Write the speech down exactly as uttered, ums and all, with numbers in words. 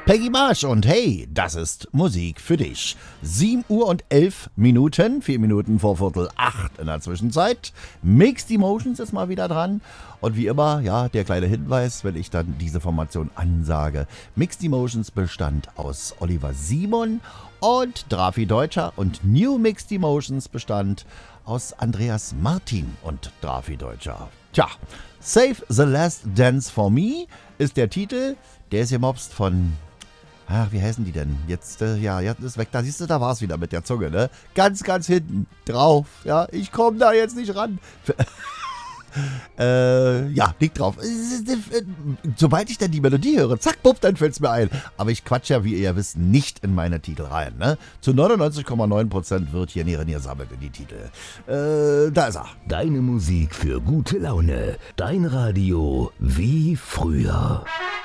Peggy Marsch und hey, das ist Musik für dich. sieben Uhr und elf Minuten, vier Minuten vor Viertel acht in der Zwischenzeit. Mixed Emotions ist mal wieder dran. Und wie immer, ja, der kleine Hinweis, wenn ich dann diese Formation ansage. Mixed Emotions bestand aus Oliver Simon und Drafi Deutscher und New Mixed Emotions bestand aus Andreas Martin und Drafi Deutscher. Tja, Save the Last Dance for Me ist der Titel. Der ist gemobst von... Ach, wie heißen die denn? Jetzt, äh, ja, jetzt ist weg. Da siehst du, da war es wieder mit der Zunge, ne? Ganz, ganz hinten drauf. Ja, ich komme da jetzt nicht ran. äh, ja, liegt drauf. Sobald ich dann die Melodie höre, zack, bupp, dann fällt's mir ein. Aber ich quatsch ja, wie ihr ja wisst, nicht in meine Titel rein, ne? Zu neunundneunzig Komma neun Prozent wird hier Nieren gesammelt in die Titel. Äh, da ist er. Deine Musik für gute Laune. Dein Radio wie früher.